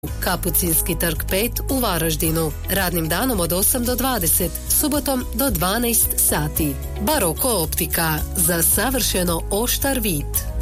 Kapucinski trg 5 u Varaždinu. Radnim danom od 8 do 20, subotom do 12 sati. Baroko optika za savršeno oštar vid.